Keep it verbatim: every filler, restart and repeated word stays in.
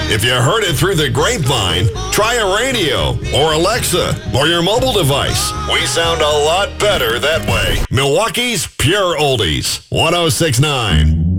If you heard it through the grapevine, try a radio or Alexa or your mobile device. We sound a lot better that way. Milwaukee's Pure Oldies, one oh six point nine.